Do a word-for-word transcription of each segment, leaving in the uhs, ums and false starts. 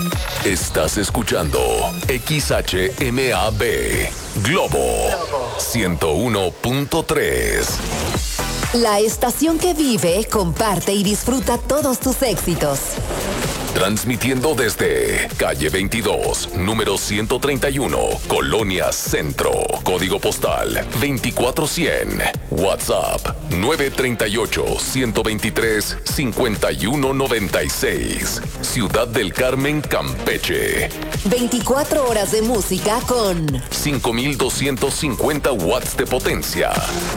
Estás escuchando X H M A B Globo ciento uno punto tres. La estación que vive, comparte y disfruta todos tus éxitos. Transmitiendo desde calle veintidós, número ciento treinta y uno, Colonia Centro. Código postal veinticuatro cien. WhatsApp nueve tres ocho, uno dos tres, cinco uno nueve seis. Ciudad del Carmen, Campeche. veinticuatro horas de música con cinco mil doscientos cincuenta watts de potencia.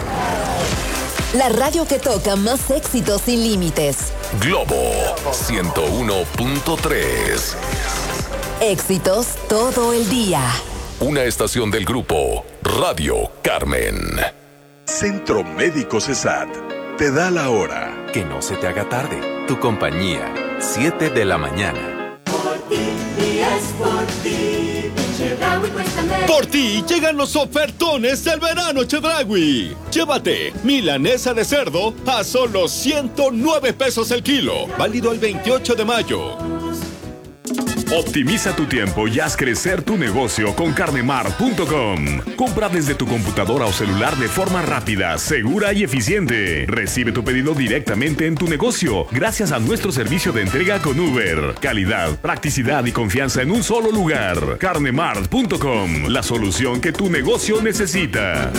La radio que toca más éxitos sin límites. Globo ciento uno punto tres. Éxitos todo el día. Una estación del grupo Radio Carmen. Centro Médico CESAT te da la hora. Que no se te haga tarde. Tu compañía, siete de la mañana. Por ti, y es por ti. Chedraui, cuéntame. Por ti llegan los ofertones del verano Chedraui. Llévate milanesa de cerdo a solo ciento nueve pesos el kilo. Válido el veintiocho de mayo. Optimiza tu tiempo y haz crecer tu negocio con carnemart punto com. Compra desde tu computadora o celular de forma rápida, segura y eficiente. Recibe tu pedido directamente en tu negocio gracias a nuestro servicio de entrega con Uber. Calidad, practicidad y confianza en un solo lugar. carnemart punto com, la solución que tu negocio necesita.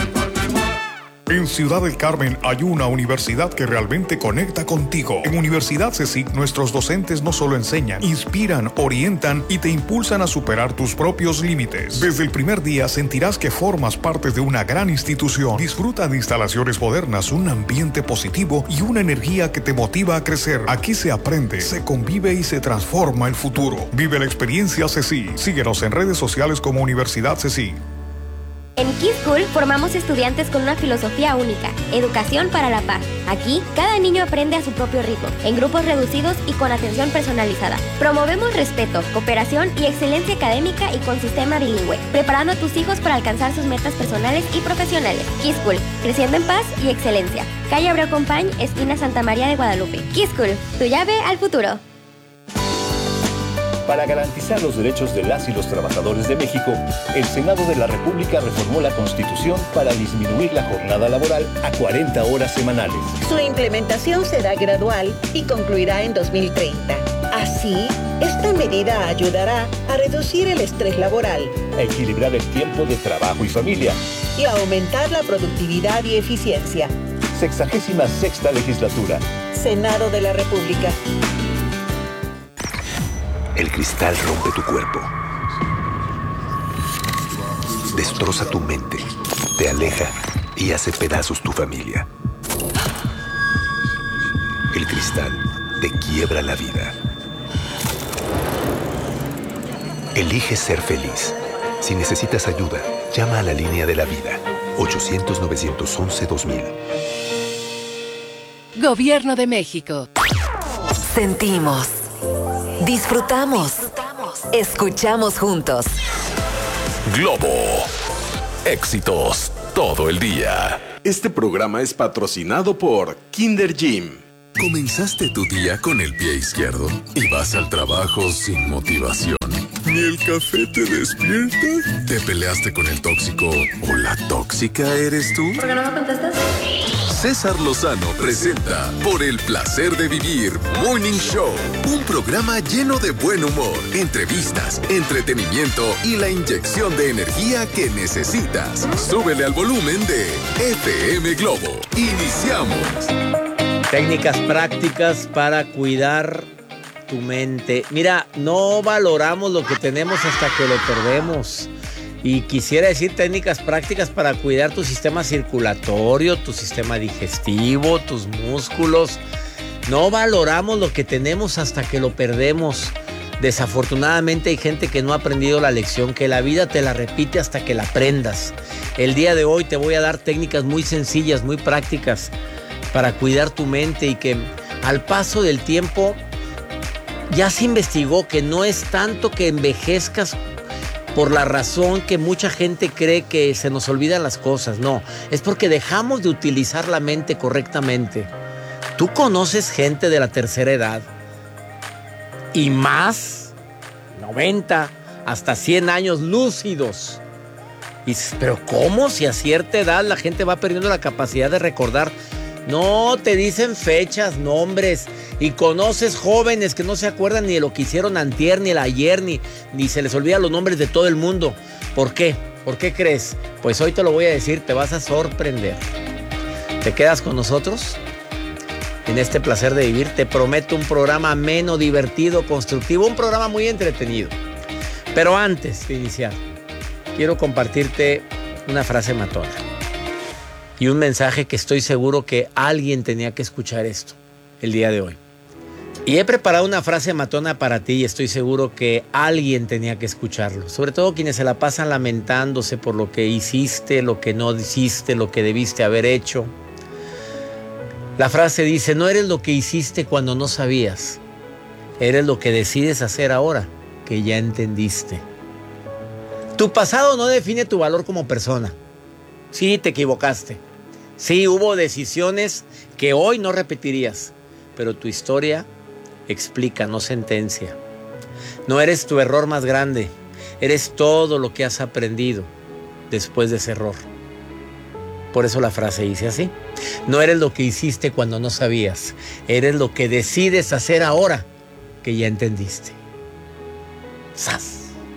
En Ciudad del Carmen hay una universidad que realmente conecta contigo. En Universidad CECIC, nuestros docentes no solo enseñan, inspiran, orientan y te impulsan a superar tus propios límites. Desde el primer día sentirás que formas parte de una gran institución. Disfruta de instalaciones modernas, un ambiente positivo y una energía que te motiva a crecer. Aquí se aprende, se convive y se transforma el futuro. Vive la experiencia CECIC. Síguenos en redes sociales como Universidad CECIC. En Kids School formamos estudiantes con una filosofía única, educación para la paz. Aquí, cada niño aprende a su propio ritmo, en grupos reducidos y con atención personalizada. Promovemos respeto, cooperación y excelencia académica y con sistema bilingüe, preparando a tus hijos para alcanzar sus metas personales y profesionales. Kids School, creciendo en paz y excelencia. Calle Abreu Compañ, esquina Santa María de Guadalupe. Kids School, tu llave al futuro. Para garantizar los derechos de las y los trabajadores de México, el Senado de la República reformó la Constitución para disminuir la jornada laboral a cuarenta horas semanales. Su implementación será gradual y concluirá en dos mil treinta. Así, esta medida ayudará a reducir el estrés laboral, a equilibrar el tiempo de trabajo y familia y a aumentar la productividad y eficiencia. Sexagésima sexta legislatura. Senado de la República. El cristal rompe tu cuerpo, destroza tu mente, te aleja y hace pedazos tu familia. El cristal te quiebra la vida. Elige ser feliz. Si necesitas ayuda, llama a la línea de la vida. ochocientos, novecientos once, dos mil. Gobierno de México. Sentimos. Disfrutamos. Escuchamos juntos. Globo. Éxitos todo el día. Este programa es patrocinado por Kinder Gym. ¿Comenzaste tu día con el pie izquierdo y vas al trabajo sin motivación? ¿Ni el café te despierta? ¿Te peleaste con el tóxico o la tóxica eres tú? ¿Por qué no me contestas? César Lozano presenta Por el placer de vivir Morning Show, un programa lleno de buen humor, entrevistas, entretenimiento y la inyección de energía que necesitas. Súbele al volumen de F M Globo. Iniciamos. Técnicas prácticas para cuidar tu mente. Mira, no valoramos lo que tenemos hasta que lo perdemos. Y quisiera decir técnicas prácticas para cuidar tu sistema circulatorio, tu sistema digestivo, tus músculos. No valoramos lo que tenemos hasta que lo perdemos. Desafortunadamente hay gente que no ha aprendido la lección, que la vida te la repite hasta que la aprendas. El día de hoy te voy a dar técnicas muy sencillas, muy prácticas para cuidar tu mente y que al paso del tiempo ya se investigó que no es tanto que envejezcas por la razón que mucha gente cree que se nos olvidan las cosas. No, es porque dejamos de utilizar la mente correctamente. ¿Tú conoces gente de la tercera edad? Y más, noventa, hasta cien años lúcidos. Y dices, pero ¿cómo si a cierta edad la gente va perdiendo la capacidad de recordar? No, te dicen fechas, nombres, y conoces jóvenes que no se acuerdan ni de lo que hicieron antier, ni el ayer, ni, ni se les olvidan los nombres de todo el mundo. ¿Por qué? ¿Por qué crees? Pues hoy te lo voy a decir, te vas a sorprender. ¿Te quedas con nosotros? En este placer de vivir, te prometo un programa ameno, divertido, constructivo, un programa muy entretenido. Pero antes de iniciar, quiero compartirte una frase matona y un mensaje que estoy seguro que alguien tenía que escuchar esto el día de hoy. Y he preparado una frase matona para ti y estoy seguro que alguien tenía que escucharlo. Sobre todo quienes se la pasan lamentándose por lo que hiciste, lo que no hiciste, lo que debiste haber hecho. La frase dice, no eres lo que hiciste cuando no sabías. Eres lo que decides hacer ahora que ya entendiste. Tu pasado no define tu valor como persona. Sí, te equivocaste. Sí, hubo decisiones que hoy no repetirías. Pero tu historia explica, no sentencia. No eres tu error más grande. Eres todo lo que has aprendido después de ese error. Por eso la frase dice así. No eres lo que hiciste cuando no sabías. Eres lo que decides hacer ahora que ya entendiste. ¡Sas!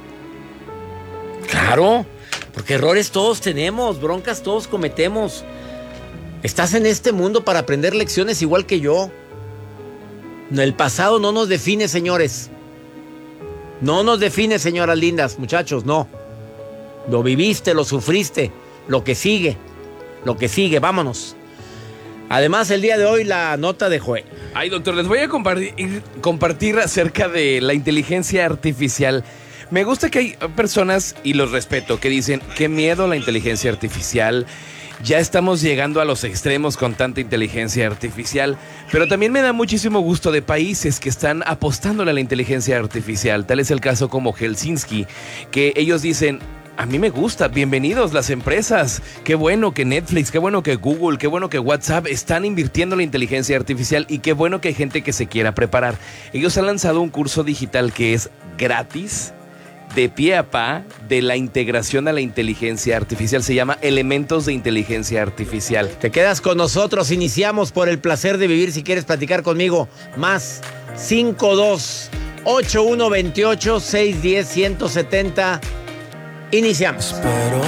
Claro, porque errores todos tenemos, broncas todos cometemos. Estás en este mundo para aprender lecciones igual que yo. El pasado no nos define, señores. No nos define, señoras lindas, muchachos, no. Lo viviste, lo sufriste, lo que sigue, lo que sigue, vámonos. Además, el día de hoy, la nota de Joel. Ay, doctor, les voy a compartir, compartir acerca de la inteligencia artificial. Me gusta que hay personas, y los respeto, que dicen, qué miedo la inteligencia artificial. Ya estamos llegando a los extremos con tanta inteligencia artificial, pero también me da muchísimo gusto de países que están apostándole a la inteligencia artificial. Tal es el caso como Helsinki, que ellos dicen, a mí me gusta, bienvenidos las empresas. Qué bueno que Netflix, qué bueno que Google, qué bueno que WhatsApp están invirtiendo en la inteligencia artificial y qué bueno que hay gente que se quiera preparar. Ellos han lanzado un curso digital que es gratis, de pie a pa, de la integración a la inteligencia artificial. Se llama Elementos de Inteligencia Artificial. Te quedas con nosotros, iniciamos por el placer de vivir. Si quieres platicar conmigo, más cinco dos ocho uno dos ocho seis uno cero uno siete cero. Iniciamos.